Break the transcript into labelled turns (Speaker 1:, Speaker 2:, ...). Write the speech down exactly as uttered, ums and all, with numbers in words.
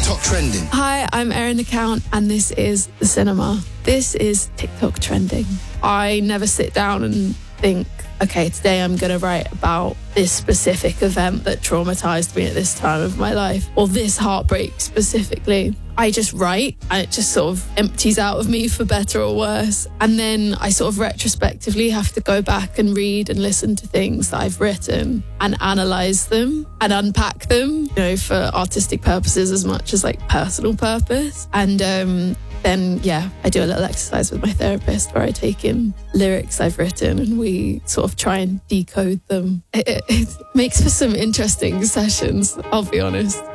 Speaker 1: TikTok Trending.
Speaker 2: Hi, I'm Erin Account, and this is The Cinema. This is TikTok Trending. I never sit down and think, okay, today I'm going to write about this specific event that traumatized me at this time of my life, or this heartbreak specifically. I just write, and it just sort of empties out of me for better or worse. And then I sort of retrospectively have to go back and read and listen to things that I've written and analyze them and unpack them, you know, for artistic purposes as much as like personal purpose. And um, then, yeah, I do a little exercise with my therapist where I take in lyrics I've written and we sort of try and decode them. It, it, it makes for some interesting sessions, I'll be honest.